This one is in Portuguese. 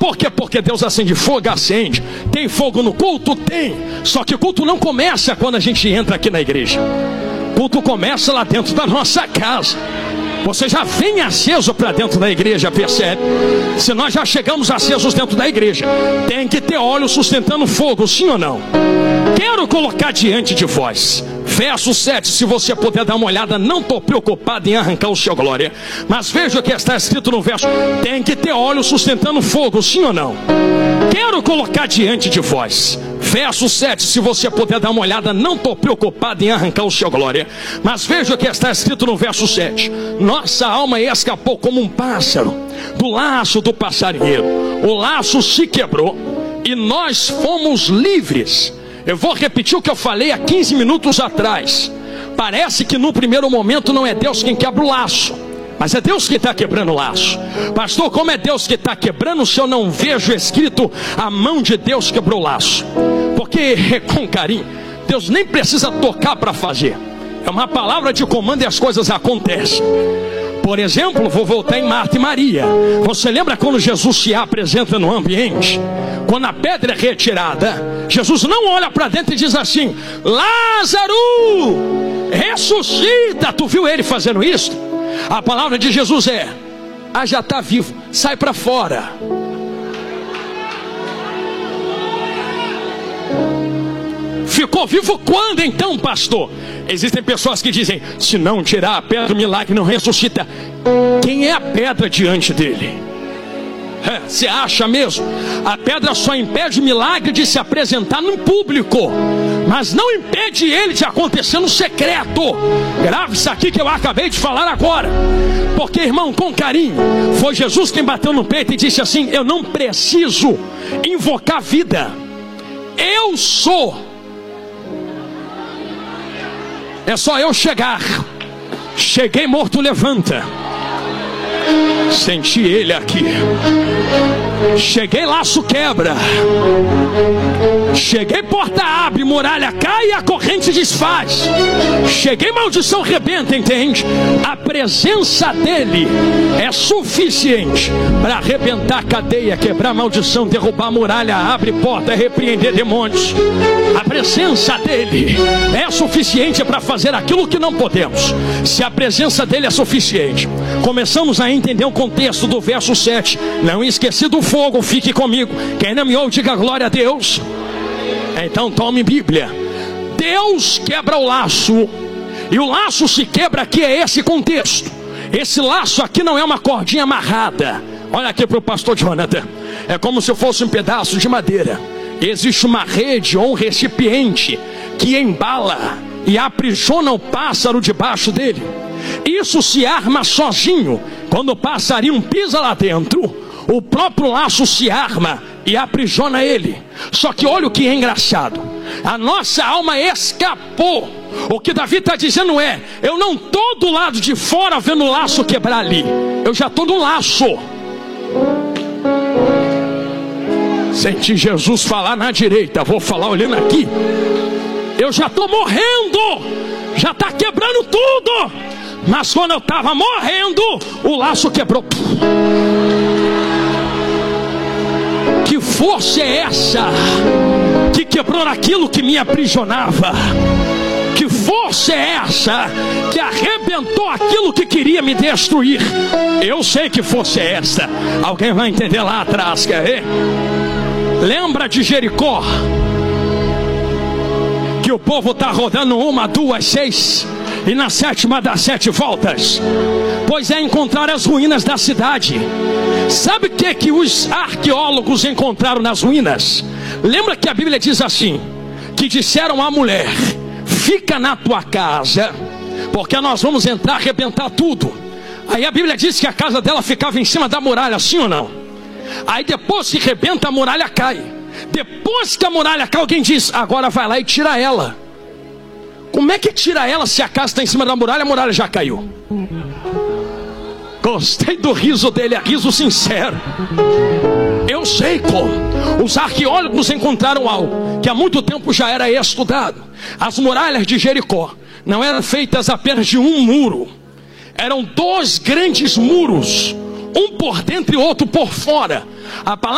Por quê? Porque Deus acende fogo, acende. Tem fogo no culto? Tem. Só que o culto não começa quando a gente entra aqui na igreja. O culto começa lá dentro da nossa casa. Você já vem aceso para dentro da igreja, percebe? Se nós já chegamos acesos dentro da igreja, tem que ter óleo sustentando fogo, sim ou não? Quero colocar diante de vós, verso 7, se você puder dar uma olhada. Não estou preocupado em arrancar o seu glória, mas veja o que está escrito no verso. Tem que ter óleo sustentando fogo, sim ou não? Quero colocar diante de vós, verso 7, se você puder dar uma olhada. Não estou preocupado em arrancar o seu glória, mas veja o que está escrito no verso 7. Nossa alma escapou como um pássaro do laço do passarinheiro. O laço se quebrou e nós fomos livres. Eu vou repetir o que eu falei há 15 minutos atrás. Parece que no primeiro momento não é Deus quem quebra o laço, mas é Deus que está quebrando o laço. Pastor, como é Deus que está quebrando se eu não vejo escrito a mão de Deus quebrou o laço? Porque com carinho, Deus nem precisa tocar para fazer. É uma palavra de comando e as coisas acontecem. Por exemplo, vou voltar em Marta e Maria. Você lembra quando Jesus se apresenta no ambiente? Quando a pedra é retirada, Jesus não olha para dentro e diz assim: Lázaro, ressuscita. Tu viu ele fazendo isso? A palavra de Jesus é: ah, já está vivo, sai para fora. Ficou vivo quando então, pastor? Existem pessoas que dizem: se não tirar a pedra, o milagre não ressuscita. Quem é a pedra diante dele? Você acha mesmo? A pedra só impede o milagre de se apresentar no público, mas não impede ele de acontecer no secreto. Grave isso aqui que eu acabei de falar agora. Porque, irmão, com carinho, foi Jesus quem bateu no peito e disse assim: eu não preciso invocar vida, eu sou. É só eu chegar. Cheguei, morto levanta. Senti ele aqui. Cheguei, laço quebra. Cheguei, porta abre, muralha cai e a corrente desfaz. Cheguei, maldição rebenta, entende? A presença dele é suficiente para arrebentar a cadeia, quebrar a maldição, derrubar a muralha, abre porta, repreender demônios. A presença dele é suficiente para fazer aquilo que não podemos. Se a presença dele é suficiente, começamos a entender o contexto do verso 7. Não esqueci do fogo, fique comigo. Quem não me ouve, diga glória a Deus. Então tome Bíblia. Deus quebra o laço, e o laço se quebra aqui, é esse contexto. Esse laço aqui não é uma cordinha amarrada. Olha aqui para o pastor Jonathan. É como se fosse um pedaço de madeira. Existe uma rede ou um recipiente que embala e aprisiona o pássaro debaixo dele. Isso se arma sozinho. Quando o passarinho pisa lá dentro, o próprio laço se arma e aprisiona ele. Só que olha o que é engraçado: a nossa alma escapou. O que Davi está dizendo é: eu não estou do lado de fora vendo o laço quebrar ali, eu já estou no laço. Senti Jesus falar na direita, vou falar olhando aqui. Eu já estou morrendo, já está quebrando tudo. Mas quando eu estava morrendo, o laço quebrou. Que força é essa que quebrou aquilo que me aprisionava? Que força é essa que arrebentou aquilo que queria me destruir? Eu sei que força é essa. Alguém vai entender lá atrás, quer ver? Lembra de Jericó? Que o povo está rodando 1, 2, 6... e na 7ª das 7 voltas. Pois é, encontrar as ruínas da cidade. Sabe o que os arqueólogos encontraram nas ruínas? Lembra que a Bíblia diz assim, que disseram à mulher: fica na tua casa, porque nós vamos entrar, arrebentar tudo. Aí a Bíblia diz que a casa dela ficava em cima da muralha, sim ou não? Aí depois que rebenta, a muralha cai. Depois que a muralha cai, alguém diz: agora vai lá e tira ela. Como é que tira ela se a casa está em cima da muralha, a muralha já caiu? Gostei do riso dele, é riso sincero. Eu sei como. Os arqueólogos encontraram algo que há muito tempo já era estudado. As muralhas de Jericó não eram feitas apenas de um muro. Eram 2 grandes muros, um por dentro e outro por fora. A palavra